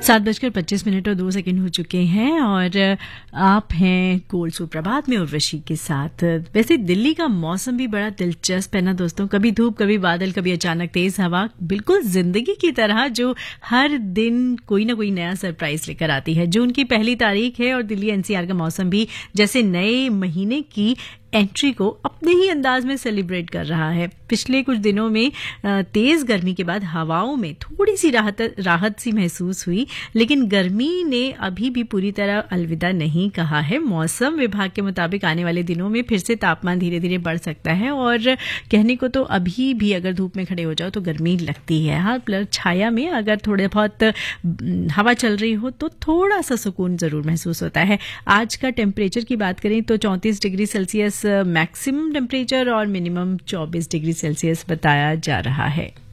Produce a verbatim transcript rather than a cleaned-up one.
सात बजकर पच्चीस मिनट और दो सेकंड हो चुके हैं और आप हैं गोल्ड सुप्रभात में उर्वशी के साथ। वैसे दिल्ली का मौसम भी बड़ा दिलचस्प है ना दोस्तों, कभी धूप कभी बादल कभी अचानक तेज हवा, बिल्कुल जिंदगी की तरह जो हर दिन कोई ना कोई नया सरप्राइज लेकर आती है। जून की पहली तारीख है और दिल्ली एनसीआर का मौसम भी जैसे नए महीने की एंट्री को अपने ही अंदाज में सेलिब्रेट कर रहा है। पिछले कुछ दिनों में तेज गर्मी के बाद हवाओं में थोड़ी सी राहत राहत सी महसूस हुई, लेकिन गर्मी ने अभी भी पूरी तरह अलविदा नहीं कहा है। मौसम विभाग के मुताबिक आने वाले दिनों में फिर से तापमान धीरे धीरे बढ़ सकता है और कहने को तो अभी भी अगर धूप में खड़े हो जाओ तो गर्मी लगती है। हाँ, प्लस छाया में अगर थोड़े बहुत हवा चल रही हो तो थोड़ा सा सुकून जरूर महसूस होता है। आज का टेम्परेचर की बात करें तो चौंतीस डिग्री सेल्सियस मैक्सिमम टेम्परेचर और मिनिमम चौबीस डिग्री सेल्सियस बताया जा रहा है।